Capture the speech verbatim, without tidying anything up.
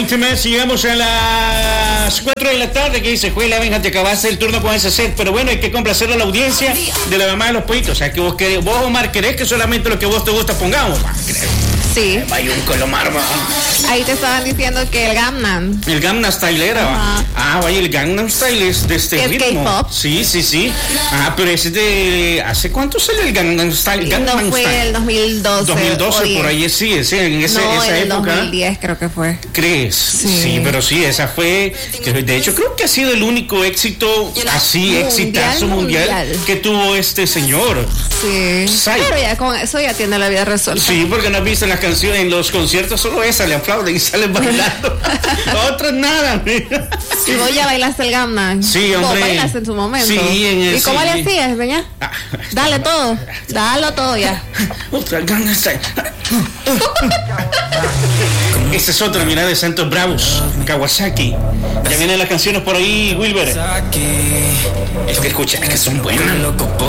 veinte más, llegamos a las cuatro de la tarde, que dice, Juela, venga, te acabaste el turno con ese set, pero bueno, hay que complacer a la audiencia de la mamá de los pollitos. O sea, que vos, querés, vos Omar, querés que solamente lo que vos te gusta pongamos, Omar, sí. Vaya un colomar, va. Ahí te estaban diciendo que el Gangnam. El Gangnam Style era, va. Ah, vaya, el Gangnam Style es de este es ritmo. K-pop. Sí, sí, sí. Ah, pero ese de... ¿Hace cuánto salió el Gangnam Style? Gangnam no fue Style. el dos mil doce. dos mil doce, por ahí sí, sí, en ese, no, esa en el época. dos mil diez creo que fue. ¿Crees? Sí. Sí, pero sí, esa fue... Que de hecho, creo que ha sido el único éxito, así, mundial, exitazo mundial, mundial, que tuvo este señor. Sí. Psy. Pero ya con eso ya tiene la vida resuelta. Sí, porque no has visto en las canciones, en los conciertos, solo esa le aplauden y salen bailando. Otras nada. Y vos ya bailaste el Gangnam. Sí, hombre. Vos bailaste en su momento. Sí, en el, ¿Y cómo sí. le hacías, doña? Ah, Dale todo. Dale todo ya. Otra Gangnam Style. Esta es otra, mirada de Santos Bravos, Kawasaki. Ya vienen las canciones por ahí, Wilber. Es que escucha, es que son buenas.